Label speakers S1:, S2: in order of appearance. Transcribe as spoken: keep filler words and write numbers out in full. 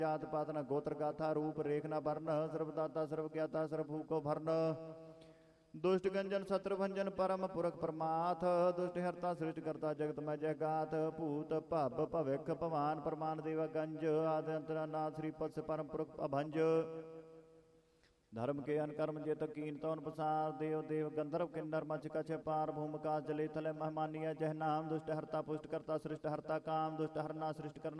S1: जात पात न गोत्र गाथा रूप रेख न वर्ण सर्वदाता सर्वज्ञाता सर्वभूको भरण दुष्ट गंजन शत्रु भंजन परम पुरख परमाथ दुष्ट हरता सृष्ट करता जगत में जयगाथ भूत भव भविख भवान परमान देव गंज आदि अंतरनाथ श्रीपद परम पुरख अभंज धर्म के अनकर्म जित कीन तौन प्रसार देव देव गंधर्व किन्नर मच कछ पार भूमिका जले थले महमानिया जह नाम दुष्ट हरता पुष्ट करता सृष्ट हरता काम दुष्ट हरना सृष्ट करना